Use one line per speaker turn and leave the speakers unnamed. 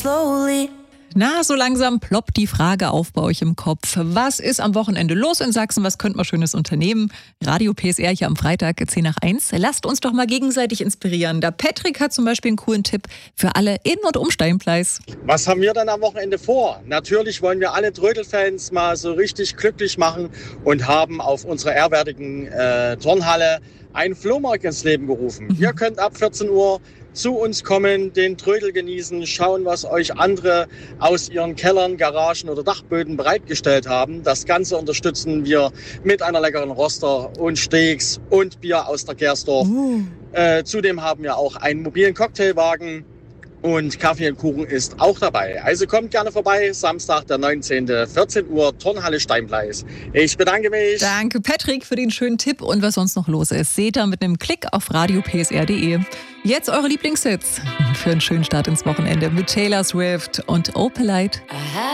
slowly.
Na, so langsam ploppt die Frage auf bei euch im Kopf. Was ist am Wochenende los in Sachsen? Was könnte man Schönes unternehmen? Radio PSR hier am Freitag, 10:01. Lasst uns doch mal gegenseitig inspirieren. Der Patrick hat zum Beispiel einen coolen Tipp für alle in und um Steinpleis.
Was haben wir dann am Wochenende vor? Natürlich wollen wir alle Trödelfans mal so richtig glücklich machen und haben auf unserer ehrwürdigen Turnhalle einen Flohmarkt ins Leben gerufen. Ihr könnt ab 14 Uhr zu uns kommen, den Trödel genießen, schauen, was euch andere aus ihren Kellern, Garagen oder Dachböden bereitgestellt haben. Das Ganze unterstützen wir mit einer leckeren Roster und Steaks und Bier aus der Gersdorf. Zudem haben wir auch einen mobilen Cocktailwagen und Kaffee und Kuchen ist auch dabei. Also kommt gerne vorbei, Samstag, der 19., 14 Uhr, Turnhalle Steinpleis. Ich bedanke mich.
Danke Patrick für den schönen Tipp und was sonst noch los ist, seht ihr mit einem Klick auf radiopsr.de. Jetzt eure Lieblingshits für einen schönen Start ins Wochenende mit Taylor Swift und Opalite.